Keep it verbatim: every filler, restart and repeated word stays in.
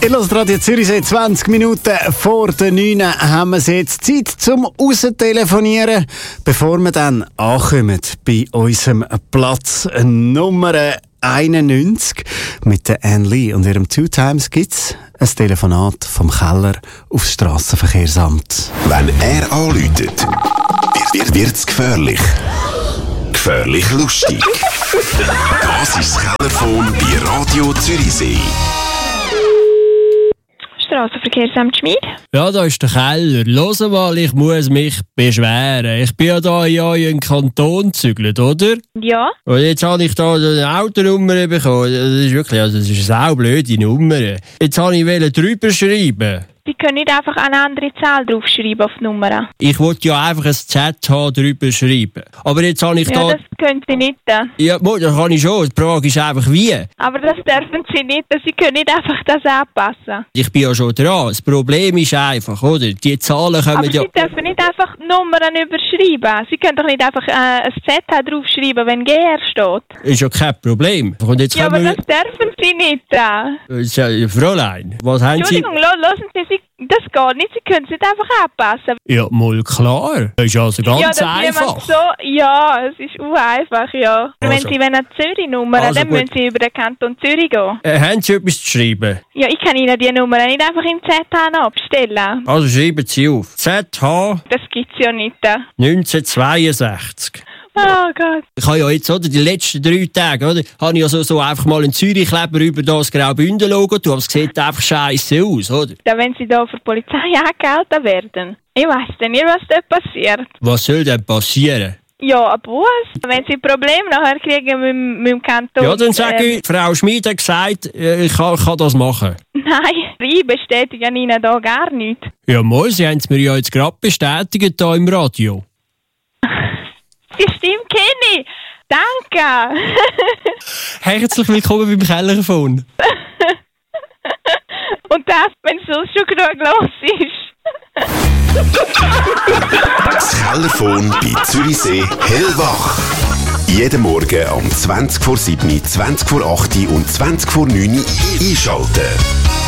Ihr hört Radio Zürichsee, zwanzig Minuten vor der neun haben wir jetzt Zeit zum Raustelefonieren, bevor wir dann ankommen bei unserem Platz Nummer einundneunzig. Mit der Anne Lee und ihrem Two Times gibt's ein Telefonat vom Keller aufs Strassenverkehrsamt. Wenn er anläutet, wird, wird's gefährlich. Gefährlich lustig. Das ist das Kellerphone bei Radio Zürichsee. Strassenverkehrsamt Schmid. Ja, da ist der Keller. Hör mal, ich muss mich beschweren. Ich bin ja da in euren Kanton gezügelt, oder? Ja. Und jetzt habe ich da eine Autonummer bekommen. Das ist wirklich, also das ist eine saublöde Nummer. Jetzt wollte ich drüber schreiben. Sie können nicht einfach eine andere Zahl draufschreiben auf die Nummer. Ich wollte ja einfach ein Z H drüber schreiben. Aber jetzt habe ich ja, da... das können Sie nicht. Ja, das kann ich schon. Die Frage ist einfach, wie? Aber das dürfen Sie nicht. Sie können nicht einfach das anpassen. Ich bin ja schon dran. Das Problem ist einfach, oder? Die Zahlen kommen Aber ja... Sie dürfen nicht einfach Nummern überschreiben. Sie können doch nicht einfach äh, ein Z H draufschreiben, wenn G R steht. Ist ja kein Problem. Und jetzt ja, aber wir... das dürfen Sie nicht. Ja, Fräulein, was haben Sie... Entschuldigung, lassen Sie sich... Das geht nicht, Sie können es nicht einfach anpassen. Ja, mal klar. Das ist also ganz ja, das einfach. So, ja, es ist einfach, ja. Also. Wenn Sie eine Zürich-Nummer haben, Also dann gut. müssen Sie über den Kanton Zürich gehen. Äh, haben Sie etwas zu schreiben? Ja, ich kann Ihnen die Nummer nicht einfach im Z H abstellen. Also schreiben Sie auf. Z H Das gibt's ja nicht. neunzehnhundertzweiundsechzig. Oh Gott. Ich habe ja jetzt, oder, die letzten drei Tage, oder, habe ich ja so, so einfach mal einen Zürich-Kleber über das Graubünden-Logo tun, aber es sieht einfach scheisse aus, oder? Da, wenn Sie da für die Polizei angehalten werden, ich weiss dann nicht, was da passiert. Was soll denn passieren? Ja, ein Bus. Wenn Sie Probleme nachher kriegen mit, mit dem Kanton... Ja, dann sage ähm, ich, Frau Schmid hat gesagt, äh, ich kann, kann das machen. Nein, ich bestätige Ihnen da gar nichts. Ja, mal, Sie haben es mir ja jetzt gerade bestätigt, hier im Radio. Die Stimme kenne ich. Danke. Herzlich willkommen beim Kellerphone. Und das, wenn es sonst schon genug los ist. Das Kellerphone bei Zürichsee hellwach. Jeden Morgen um zwanzig vor sieben, zwanzig vor acht und zwanzig vor neun einschalten.